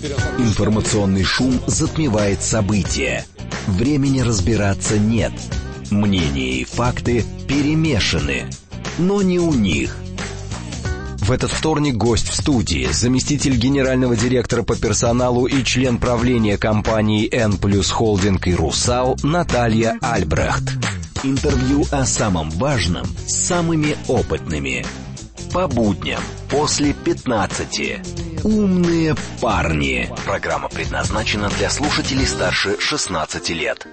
Информационный шум затмевает события. Времени разбираться нет. Мнения и факты перемешаны. Но не у них. В этот вторник гость в студии, заместитель генерального директора по персоналу и член правления компании N+ Холдинг и Русал Наталья Альбрехт. Интервью о самом важном с самыми опытными. По будням после 15. Умные парни. Программа предназначена для слушателей старше 16 лет.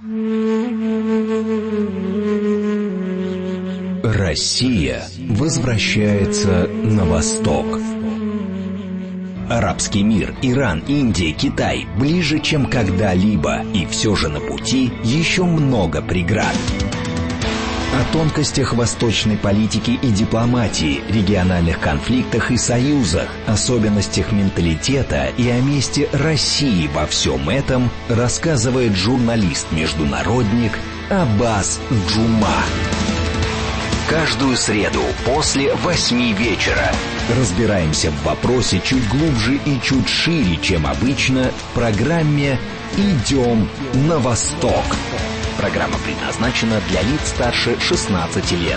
Россия возвращается на восток. Арабский мир, Иран, Индия, Китай ближе, чем когда-либо, и все же на пути еще много преград. О тонкостях восточной политики и дипломатии, региональных конфликтах и союзах, особенностях менталитета и о месте России во всем этом рассказывает журналист-международник Аббас Джума. Каждую среду после 8 вечера разбираемся в вопросе чуть глубже и чуть шире, чем обычно, в программе «Идем на восток». Программа предназначена для лиц старше 16 лет.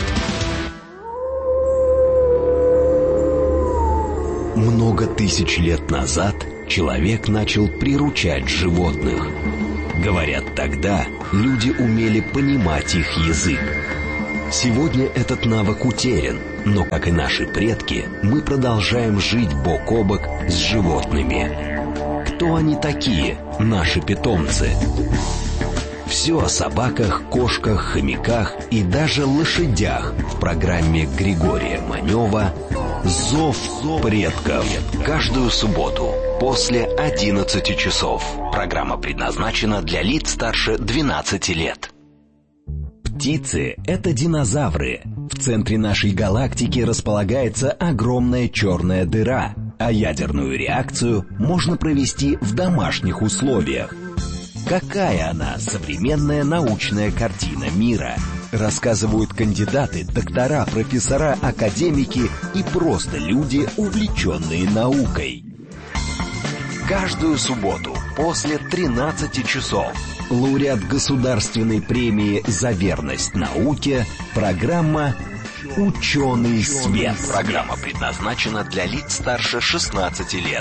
Много тысяч лет назад человек начал приручать животных. Говорят, тогда люди умели понимать их язык. Сегодня этот навык утерян, но, как и наши предки, мы продолжаем жить бок о бок с животными. Кто они такие, наши питомцы? Все о собаках, кошках, хомяках и даже лошадях в программе Григория Манева «Зов предков». Каждую субботу после 11 часов. Программа предназначена для лиц старше 12 лет. Птицы — это динозавры. В центре нашей галактики располагается огромная черная дыра, а ядерную реакцию можно провести в домашних условиях. Какая она, современная научная картина мира? Рассказывают кандидаты, доктора, профессора, академики и просто люди, увлеченные наукой. Каждую субботу после 13 часов лауреат Государственной премии за верность науке, программа «Ученый свет». Программа предназначена для лиц старше 16 лет.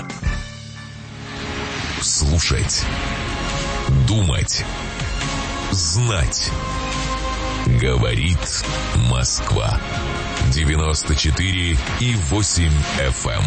Слушать, думать, знать. Говорит Москва. 94,8 FM.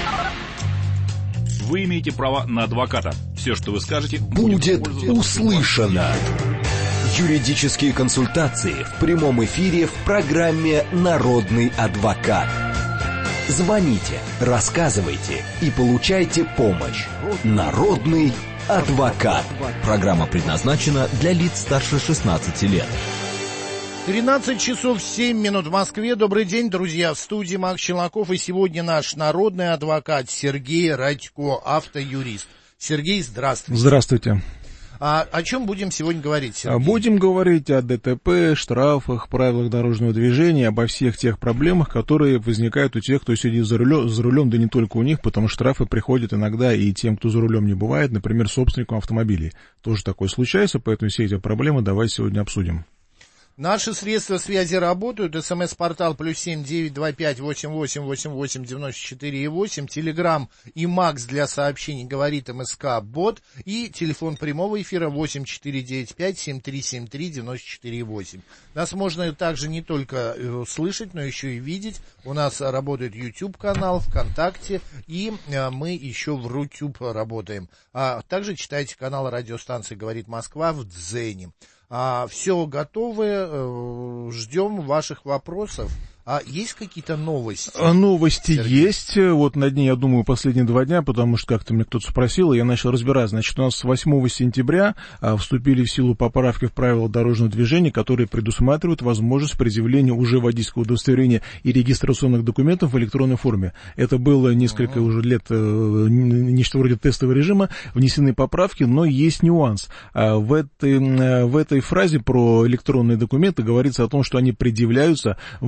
Вы имеете право на адвоката. Все, что вы скажете, будет услышано. Юридические консультации в прямом эфире в программе «Народный адвокат». Звоните, рассказывайте и получайте помощь. «Народный адвокат». Программа предназначена для лиц старше 16 лет. 13 часов 7 минут в Москве. Добрый день, друзья. В студии Макс Челноков. И сегодня наш народный адвокат Сергей Радько, автоюрист. Сергей, здравствуйте. Здравствуйте. О чем будем сегодня говорить, Сергей? Будем говорить о ДТП, штрафах, правилах дорожного движения, обо всех тех проблемах, которые возникают у тех, кто сидит за рулем, да не только у них, потому что штрафы приходят иногда и тем, кто за рулем не бывает, например, собственникам автомобилей. Тоже такое случается, поэтому все эти проблемы давайте сегодня обсудим. Наши средства связи работают. СМС-портал +7 925 88 88 94 8. Телеграм и Макс для сообщений говорит МСК Бот. И телефон прямого эфира 8495 7373 94 8. Нас можно также не только слышать, но еще и видеть. У нас работает YouTube-канал, ВКонтакте, и мы еще в Рутюб работаем. Также читайте канал радиостанции «Говорит Москва» в Дзене. Все готовы, ждем ваших вопросов. Есть какие-то новости? Новости есть. Вот на дне, я думаю, последние 2 дня, потому что как-то мне кто-то спросил, и я начал разбирать. Значит, у нас с 8 сентября вступили в силу поправки в правила дорожного движения, которые предусматривают возможность предъявления уже водительского удостоверения и регистрационных документов в электронной форме. Это было несколько уже лет, нечто вроде тестового режима, внесены поправки, но есть нюанс. В этой фразе про электронные документы говорится о том, что они предъявляются в многофункциональном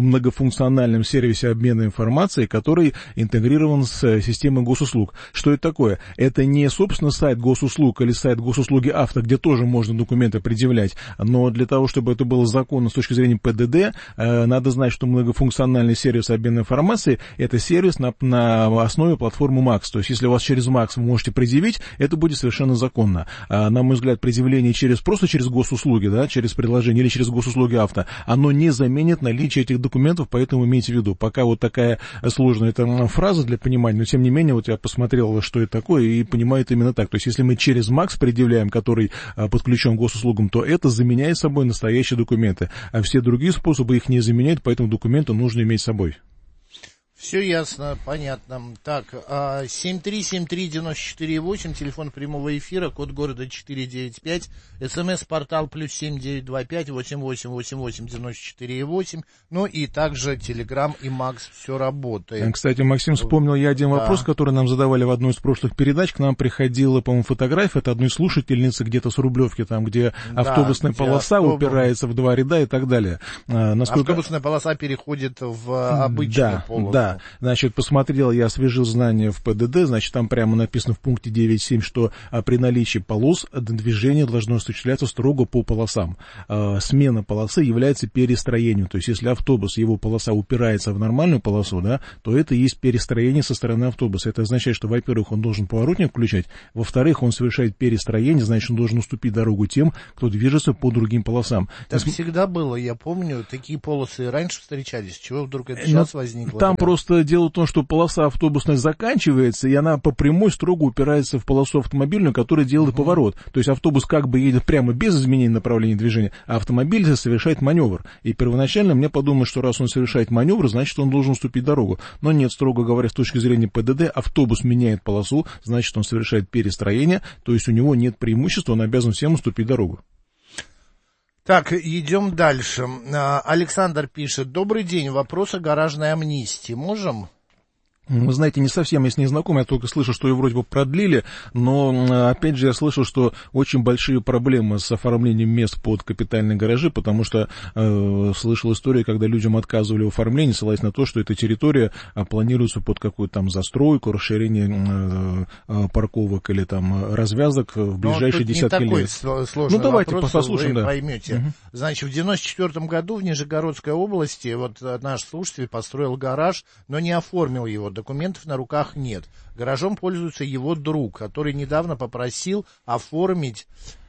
многофункциональном сервисе обмена информацией, который интегрирован с системой госуслуг. Что это такое? Это не, собственно, сайт госуслуг или сайт госуслуги авто, где тоже можно документы предъявлять, но для того, чтобы это было законно с точки зрения ПДД, надо знать, что многофункциональный сервис обмена информацией — это сервис на основе платформы МАКС. То есть, если у вас через МАКС вы можете предъявить, это будет совершенно законно. На мой взгляд, предъявление просто через госуслуги, да, через приложение или через госуслуги авто, оно не заменит наличие этих документов, поэтому имейте в виду. Пока вот такая сложная эта фраза для понимания, но тем не менее, вот я посмотрел, что это такое, и понимаю это именно так. То есть, если мы через МАКС предъявляем, который подключен к госуслугам, то это заменяет собой настоящие документы. А все другие способы их не заменяют, поэтому документы нужно иметь с собой. Все ясно, понятно. Так, 7373948, телефон прямого эфира, код города 495, СМС-портал +7 925 8888 94,8, ну и также Телеграм и Макс, все работает. Кстати, Максим, вспомнил я один вопрос, который нам задавали в одной из прошлых передач. К нам приходила, по-моему, фотография от одной слушательницы где-то с Рублевки, там, где автобусная полоса упирается в два ряда и так далее. Автобусная полоса переходит в обычную полосу. Да. Значит, посмотрел, я освежил знания в ПДД, значит, там прямо написано в пункте 9.7, что при наличии полос движение должно осуществляться строго по полосам. Смена полосы является перестроением, то есть, если автобус, его полоса упирается в нормальную полосу, да, то это и есть перестроение со стороны автобуса. Это означает, что, во-первых, он должен поворотник включать, во-вторых, он совершает перестроение, значит, он должен уступить дорогу тем, кто движется по другим полосам. Так всегда было, я помню, такие полосы раньше встречались, чего вдруг это сейчас возникло? Там просто дело в том, что полоса автобусная заканчивается, и она по прямой строго упирается в полосу автомобильную, которая делает поворот. То есть автобус как бы едет прямо без изменения направления движения, а автомобиль совершает маневр. И первоначально мне подумали, что раз он совершает маневр, значит, он должен уступить дорогу. Но нет, строго говоря, с точки зрения ПДД, автобус меняет полосу, значит, он совершает перестроение, то есть у него нет преимущества, он обязан всем уступить дорогу. Так, идем дальше. Александр пишет: добрый день, вопрос о гаражной амнистии. Можем? Вы знаете, не совсем я с ней знаком, я только слышу, что ее вроде бы продлили, но, опять же, я слышал, что очень большие проблемы с оформлением мест под капитальные гаражи, потому что слышал историю, когда людям отказывали в оформлении, ссылаясь на то, что эта территория планируется под какую-то там застройку, расширение парковок или там развязок в ближайшие десятки лет. Не такой сложный давайте вопрос, послушаем, вы поймете. Значит, в 94 году в Нижегородской области вот наш слушатель построил гараж, но не оформил его. Документов на руках нет. Гаражом пользуется его друг, который недавно попросил оформить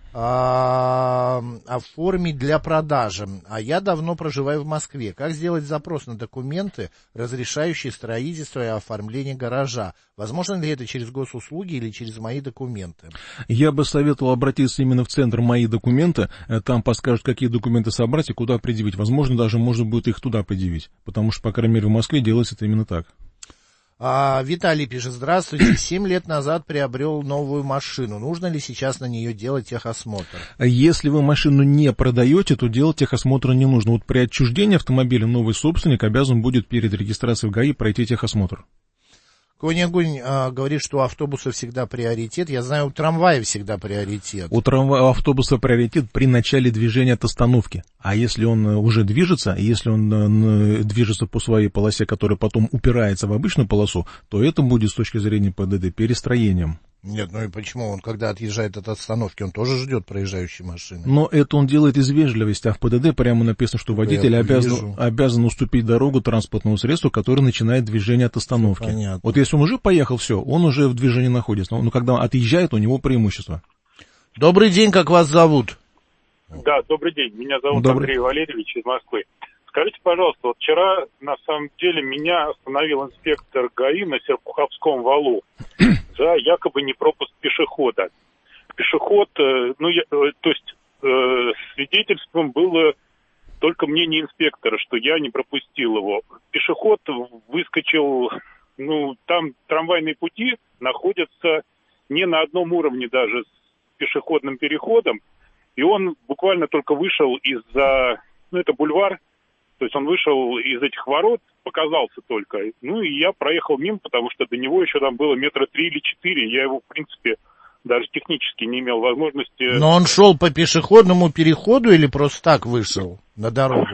для продажи. А я давно проживаю в Москве. Как сделать запрос на документы, разрешающие строительство и оформление гаража? Возможно ли это через госуслуги или через мои документы? Я бы советовал обратиться именно в центр «Мои документы». Там подскажут, какие документы собрать и куда предъявить. Возможно, даже можно будет их туда предъявить. Потому что, по крайней мере, в Москве делается это именно так. Виталий пишет: здравствуйте, 7 лет назад приобрел новую машину. Нужно ли сейчас на нее делать техосмотр? Если вы машину не продаете, то делать техосмотр не нужно. Вот при отчуждении автомобиля новый собственник обязан будет перед регистрацией в ГАИ пройти техосмотр. Конь-огонь говорит, что у автобуса всегда приоритет. Я знаю, у трамвая всегда приоритет. У автобуса приоритет при начале движения от остановки. А если он уже движется, если он движется по своей полосе, которая потом упирается в обычную полосу, то это будет с точки зрения ПДД перестроением. Нет, ну и почему? Он, когда отъезжает от остановки, он тоже ждет проезжающей машины. Но это он делает из вежливости, а в ПДД прямо написано, что водитель обязан уступить дорогу транспортному средству, которое начинает движение от остановки. Понятно. Вот если он уже поехал, все, он уже в движении находится. Но когда отъезжает, у него преимущество. Добрый день, как вас зовут? Да, добрый день. Меня зовут Андрей Валерьевич из Москвы. Скажите, пожалуйста, вот вчера, на самом деле, меня остановил инспектор ГАИ на Серпуховском валу за якобы непропуск пешехода. Пешеход, свидетельством было только мнение инспектора, что я не пропустил его. Пешеход выскочил, там трамвайные пути находятся не на одном уровне даже с пешеходным переходом, и он буквально только вышел из-за, это бульвар, то есть он вышел из этих ворот, показался только. И я проехал мимо, потому что до него еще там было 3 или 4 метра. Я его, в принципе, даже технически не имел возможности... Но он шел по пешеходному переходу или просто так вышел на дорогу?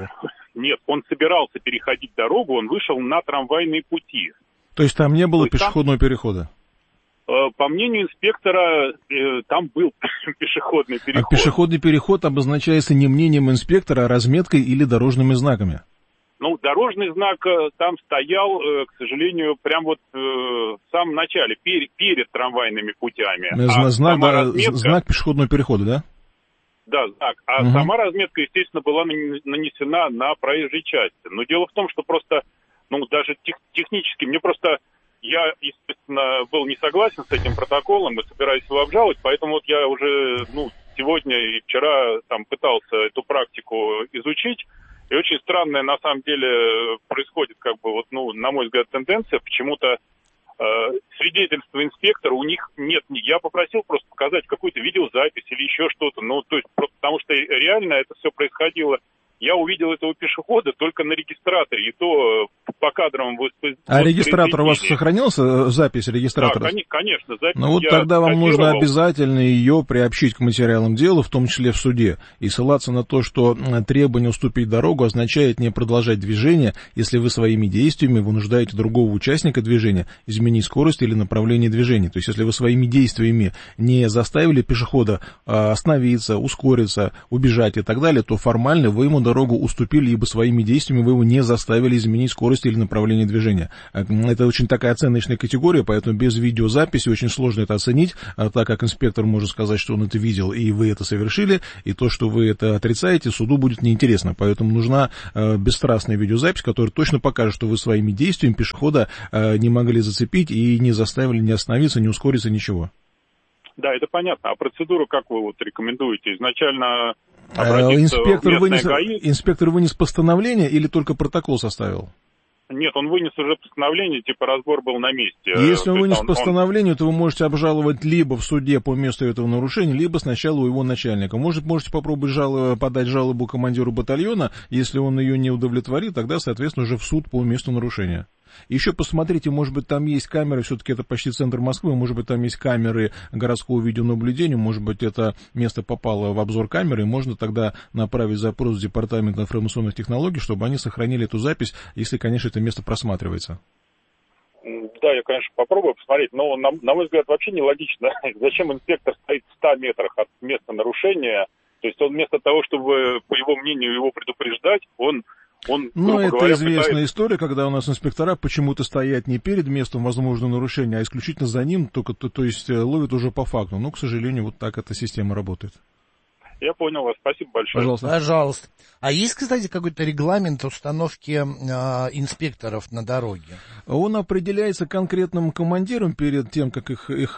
Нет, он собирался переходить дорогу, он вышел на трамвайные пути. То есть там не было пешеходного перехода? По мнению инспектора, там был пешеходный переход. А пешеходный переход обозначается не мнением инспектора, а разметкой или дорожными знаками? Ну, дорожный знак там стоял, к сожалению, прям вот в самом начале, перед трамвайными путями. Знак пешеходного перехода, да? Да, знак. А сама разметка, естественно, была нанесена на проезжей части. Но дело в том, что просто, даже технически, я, естественно, был не согласен с этим протоколом и собираюсь его обжаловать, поэтому вот я уже, сегодня и вчера там пытался эту практику изучить. И очень странная, на самом деле, происходит, на мой взгляд, тенденция. Почему-то свидетельства инспектора у них нет. Я попросил просто показать какую-то видеозапись или еще что-то. Потому что реально это все происходило. Я увидел этого пешехода только на регистраторе, и то по кадровому воспроизведению. А регистратор у вас сохранился, запись регистратора? Да, конечно, запись. Тогда вам нужно обязательно ее приобщить к материалам дела, в том числе в суде, и ссылаться на то, что требование уступить дорогу означает не продолжать движение, если вы своими действиями вынуждаете другого участника движения изменить скорость или направление движения. То есть, если вы своими действиями не заставили пешехода остановиться, ускориться, убежать и так далее, то формально вы ему дорогу уступили, ибо своими действиями вы его не заставили изменить скорость или направление движения. Это очень такая оценочная категория, поэтому без видеозаписи очень сложно это оценить, так как инспектор может сказать, что он это видел, и вы это совершили, и то, что вы это отрицаете, суду будет неинтересно. Поэтому нужна бесстрастная видеозапись, которая точно покажет, что вы своими действиями пешехода не могли зацепить и не заставили не остановиться, не ускориться, ничего. Да, это понятно. А процедуру как вы рекомендуете? Изначально инспектор вынес постановление или только протокол составил? Нет, он вынес уже постановление, разбор был на месте. Если он вынес постановление, то вы можете обжаловать либо в суде по месту этого нарушения, либо сначала у его начальника. Можете попробовать подать жалобу командиру батальона. Если он ее не удовлетворит, тогда, соответственно, уже в суд по месту нарушения. Еще посмотрите, может быть, там есть камеры, все-таки это почти центр Москвы, может быть, там есть камеры городского видеонаблюдения, может быть, это место попало в обзор камеры, и можно тогда направить запрос в Департамент информационных технологий, чтобы они сохранили эту запись, если, конечно, это место просматривается. Да, я, конечно, попробую посмотреть, но, на мой взгляд, вообще нелогично. Зачем инспектор стоит в 100 метрах от места нарушения? То есть он вместо того, чтобы, по его мнению, его предупреждать, он это известная история, когда у нас инспектора почему-то стоят не перед местом возможного нарушения, а исключительно за ним, то есть ловят уже по факту. Но, к сожалению, вот так эта система работает. Я понял вас, спасибо большое. Пожалуйста. А есть, кстати, какой-то регламент установки инспекторов на дороге? Он определяется конкретным командиром перед тем, как их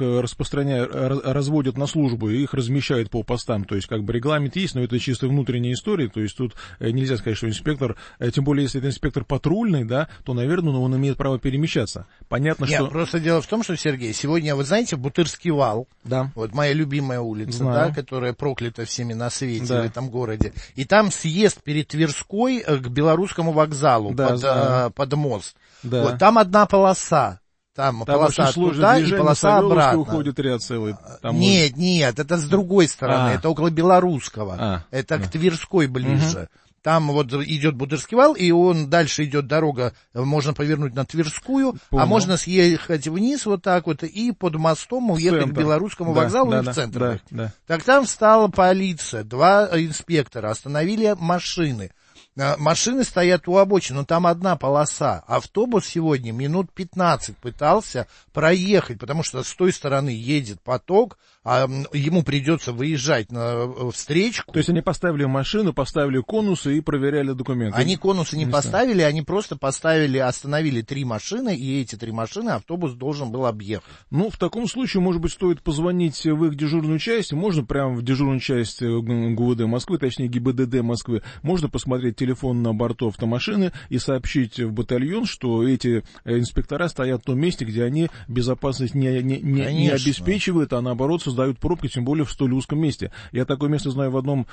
разводят на службу и их размещают по постам. То есть, регламент есть, но это чисто внутренняя история. То есть, тут нельзя сказать, что инспектор, тем более, если это инспектор патрульный, да, то, наверное, он имеет право перемещаться. Понятно, что... Просто дело в том, что, Сергей, сегодня, вы знаете, Бутырский вал, да. Вот моя любимая улица, да, которая проклята всеми на свете, да. В этом городе. И там съезд перед Тверской к Белорусскому вокзалу, да, под мост. Да. Вот, там одна полоса. Там полоса туда и полоса обратно. Уходит ряд целый. Нет, это с другой стороны, это около Белорусского. Это к Тверской ближе. Там вот идет Бутырский вал, и он дальше идет дорога, можно повернуть на Тверскую, а можно съехать вниз вот так вот и под мостом уехать к Белорусскому вокзалу и в центр. Так там встала полиция, 2 инспектора, остановили машины. Машины стоят у обочины, но там одна полоса. Автобус сегодня минут 15 пытался проехать, потому что с той стороны едет поток, а ему придется выезжать на встречку. То есть они поставили машину, поставили конусы и проверяли документы? Они конусы не поставили, они просто остановили 3 машины, и эти 3 машины автобус должен был объехать. В таком случае, может быть, стоит позвонить в их дежурную часть, можно прямо в дежурную часть ГУВД Москвы, точнее ГИБДД Москвы, можно посмотреть телефон на борту автомашины и сообщить в батальон, что эти инспектора стоят в том месте, где они безопасность не обеспечивают, а наоборот создают пробки, тем более в столь узком месте. Я такое место знаю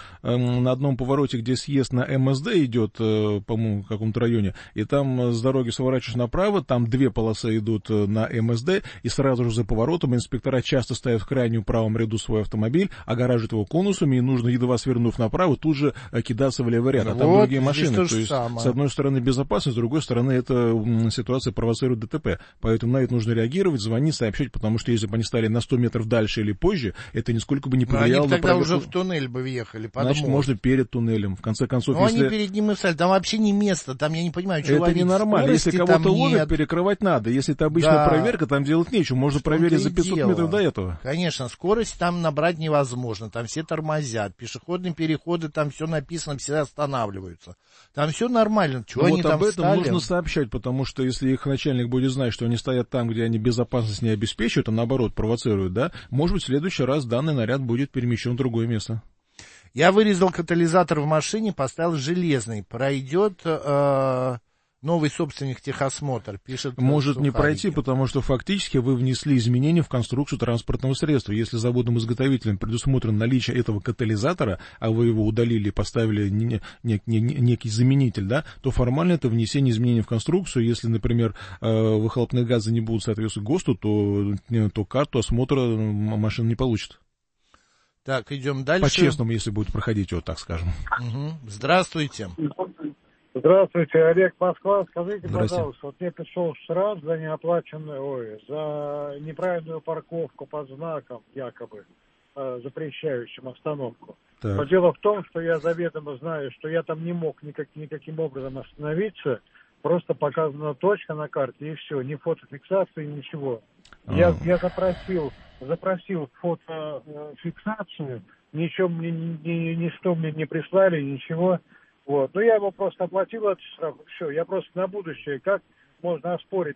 на одном повороте, где съезд на МСД идет, по-моему, в каком-то районе, и там с дороги сворачиваешь направо, там 2 полосы идут на МСД, и сразу же за поворотом инспектора часто ставят в крайнем правом ряду свой автомобиль, огораживают его конусами, и нужно, едва свернув направо, тут же кидаться в левый ряд. А там другие две машины. То есть, самое. с одной стороны, безопасность, с другой стороны, эта ситуация провоцирует ДТП. Поэтому на это нужно реагировать, звонить, сообщать, потому что если бы они стали на 100 метров дальше или позже, это нисколько бы не повлияло на тогда проверку. уже в туннель бы въехали. Значит, можно перед туннелем. В конце концов, Ну, если... они перед ним и встали. Там вообще не место. Там, я не понимаю, что Это ловить. ненормально. Если кого-то ловят, нет. перекрывать надо. Если это обычная проверка, там делать нечего. Можно проверить за 500 метров до этого. Конечно, скорость там набрать невозможно. Там все тормозят. Пешеходные переходы, там все написано, все останавливаются. Там все нормально. Чего они там об встали? этом нужно сообщать, потому что если их начальник будет знать, что они стоят там, где они безопасность не обеспечивают, а наоборот провоцируют, да, может быть, в следующий раз данный наряд будет перемещен в другое место. Я вырезал катализатор в машине, поставил железный. Пройдет новый собственник техосмотр, пишет. Может не Сухарики. пройти, потому что фактически вы внесли изменения в конструкцию транспортного средства. Если заводом-изготовителем предусмотрено наличие этого катализатора, а вы его удалили и поставили некий заменитель, да, то формально это внесение изменений в конструкцию. Если, например, выхлопные газы не будут соответствовать ГОСТу, то карту осмотра машина не получит. Так, идем дальше. По-честному, если будет проходить, вот так скажем. Угу. Здравствуйте. Здравствуйте, Олег, Москва. Скажите, пожалуйста, вот мне пришел штраф за за неправильную парковку под знаком, якобы, запрещающим остановку. Так. Но дело в том, что я заведомо знаю, что я там не мог никаким образом остановиться, просто показана точка на карте, и все, ни фотофиксации, ничего. Я запросил фотофиксацию, ничего мне, ничто мне не прислали, ничего. Вот. Но я его просто оплатил этот штраф, все. Я просто на будущее, как можно оспорить